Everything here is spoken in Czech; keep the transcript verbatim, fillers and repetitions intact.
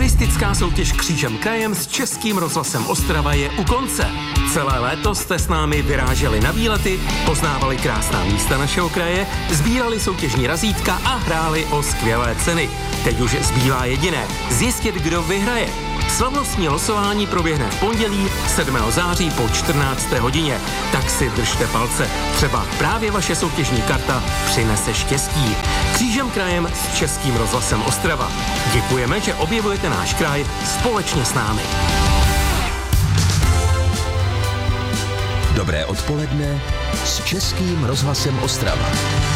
Humoristická soutěž Křížem krajem s Českým rozhlasem Ostrava je u konce. Celé léto jste s námi vyráželi na výlety, poznávali krásná místa našeho kraje, sbírali soutěžní razítka a hráli o skvělé ceny. Teď už zbývá jediné – zjistit, kdo vyhraje. Slavnostní losování proběhne v pondělí sedmého září po čtrnácté hodině. Tak si držte palce. Třeba právě vaše soutěžní karta přinese štěstí. Křížem krajem s Českým rozhlasem Ostrava. Děkujeme, že objevujete náš kraj společně s námi. Dobré odpoledne s Českým rozhlasem Ostrava.